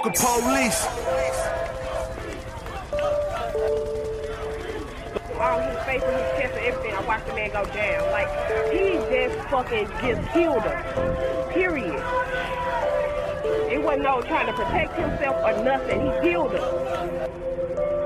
the police. All his face and his chest and everything, I watched the man go down. Like, he just killed her. Period. It wasn't no trying to protect himself or nothing. He killed her.